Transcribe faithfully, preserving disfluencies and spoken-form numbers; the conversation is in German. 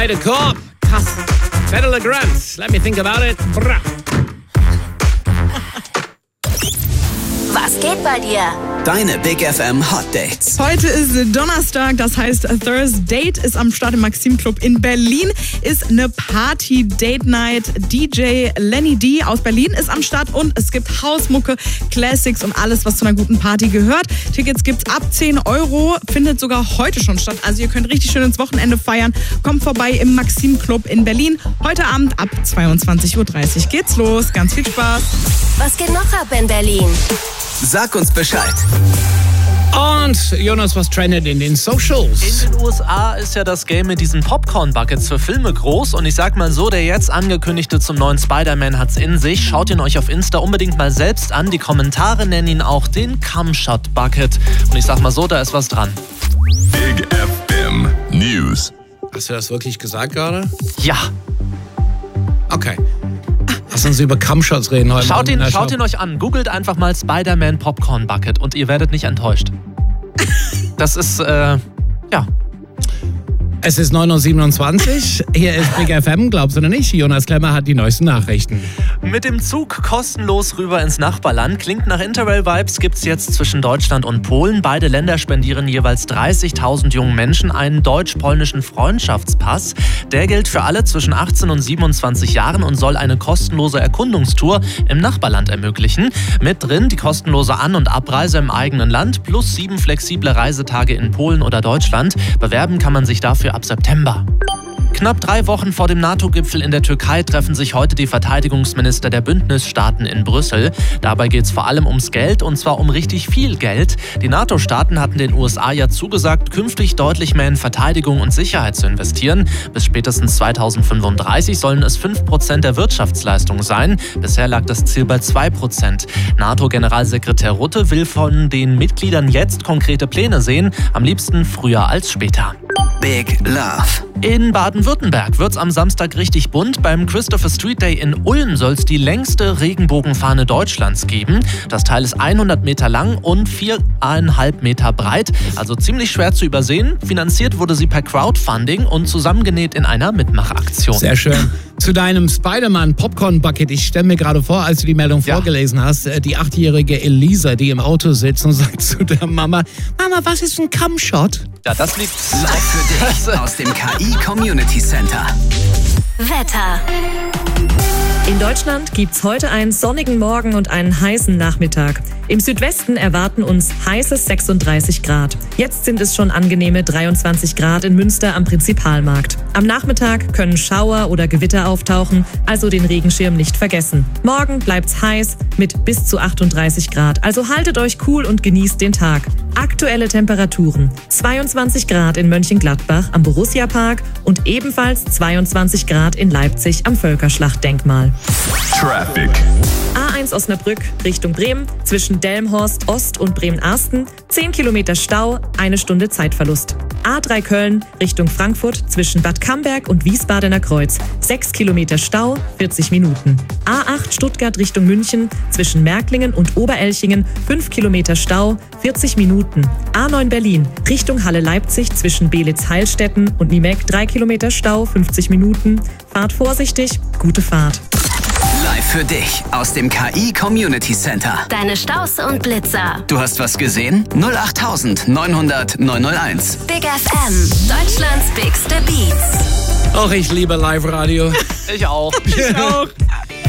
Ida Korb. Krass. Federle Grants. Let me think about it. Bra. Was geht bei dir? Deine Big F M Hot Dates. Heute ist Donnerstag, das heißt Thursday ist am Start im Maxim Club in Berlin. Ist eine Party-Date-Night. D J Lenny D aus Berlin ist am Start und es gibt Hausmucke, Classics und alles, was zu einer guten Party gehört. Tickets gibt's ab zehn Euro, findet sogar heute schon statt. Also ihr könnt richtig schön ins Wochenende feiern. Kommt vorbei im Maxim Club in Berlin. Heute Abend ab zweiundzwanzig Uhr dreißig geht's los. Ganz viel Spaß. Was geht noch ab in Berlin? Sag uns Bescheid. Und Jonas, was trendet in den Socials? In den U S A ist ja das Game mit diesen Popcorn-Buckets für Filme groß. Und ich sag mal so, der jetzt angekündigte zum neuen Spider-Man hat's in sich. Schaut ihn euch auf Insta unbedingt mal selbst an. Die Kommentare nennen ihn auch den Cum-Shot-Bucket. Und ich sag mal so, da ist was dran. Big F M News. Hast du das wirklich gesagt gerade? Ja. Okay. Lass uns über Cum-Shots reden heute. Schaut ihn, schaut ihn euch an. Googelt einfach mal Spider-Man Popcorn Bucket und ihr werdet nicht enttäuscht. Das ist, äh, ja. Es ist neun Uhr siebenundzwanzig. Hier ist Big F M, glaubst du oder nicht? Jonas Klemmer hat die neuesten Nachrichten. Mit dem Zug kostenlos rüber ins Nachbarland. Klingt nach Interrail-Vibes, gibt's jetzt zwischen Deutschland und Polen. Beide Länder spendieren jeweils dreißigtausend jungen Menschen einen deutsch-polnischen Freundschaftspass. Der gilt für alle zwischen achtzehn und siebenundzwanzig Jahren und soll eine kostenlose Erkundungstour im Nachbarland ermöglichen. Mit drin die kostenlose An- und Abreise im eigenen Land plus sieben flexible Reisetage in Polen oder Deutschland. Bewerben kann man sich dafür ab September. Knapp drei Wochen vor dem NATO-Gipfel in der Türkei treffen sich heute die Verteidigungsminister der Bündnisstaaten in Brüssel. Dabei geht es vor allem ums Geld und zwar um richtig viel Geld. Die NATO-Staaten hatten den U S A ja zugesagt, künftig deutlich mehr in Verteidigung und Sicherheit zu investieren. Bis spätestens zweitausendfünfunddreißig sollen es fünf Prozent der Wirtschaftsleistung sein. Bisher lag das Ziel bei zwei Prozent. NATO-Generalsekretär Rutte will von den Mitgliedern jetzt konkrete Pläne sehen, am liebsten früher als später. Big Love. In Baden-Württemberg wird's am Samstag richtig bunt. Beim Christopher Street Day in Ulm soll es die längste Regenbogenfahne Deutschlands geben. Das Teil ist hundert Meter lang und viereinhalb Meter breit, also ziemlich schwer zu übersehen. Finanziert wurde sie per Crowdfunding und zusammengenäht in einer Mitmachaktion. Sehr schön. Zu deinem Spider-Man Popcorn Bucket. Ich stelle mir gerade vor, als du die Meldung ja. vorgelesen hast, die achtjährige Elisa, die im Auto sitzt und sagt zu der Mama, Mama, was ist ein Cum-Shot? Ja, das liegt live für dich aus dem K I Community Center. Wetter. In Deutschland gibt's heute einen sonnigen Morgen und einen heißen Nachmittag. Im Südwesten erwarten uns heiße sechsunddreißig Grad. Jetzt sind es schon angenehme dreiundzwanzig Grad in Münster am Prinzipalmarkt. Am Nachmittag können Schauer oder Gewitter auftauchen, also den Regenschirm nicht vergessen. Morgen bleibt's heiß mit bis zu achtunddreißig Grad, also haltet euch cool und genießt den Tag. Aktuelle Temperaturen: zweiundzwanzig Grad in Mönchengladbach am Borussia-Park und ebenfalls zweiundzwanzig Grad in Leipzig am Völkerschlachtdenkmal. Traffic. A eins Osnabrück Richtung Bremen zwischen Delmenhorst Ost und Bremen-Arsten, zehn Kilometer Stau, eine Stunde Zeitverlust. A drei Köln Richtung Frankfurt zwischen Bad Camberg und Wiesbadener Kreuz, sechs Kilometer Stau, vierzig Minuten. A acht Stuttgart Richtung München zwischen Märklingen und Oberelchingen, fünf Kilometer Stau, vierzig Minuten. A neun Berlin Richtung Halle Leipzig zwischen Belitz-Heilstätten und Niemek, drei Kilometer Stau, fünfzig Minuten. Fahrt vorsichtig, gute Fahrt. Live für dich aus dem K I Community Center. Deine Staus und Blitzer. Du hast was gesehen? null acht neunhundert neunhunderteins. Big F M, Deutschlands bigste Beats. Auch ich liebe Live-Radio. Ich auch. Ich auch.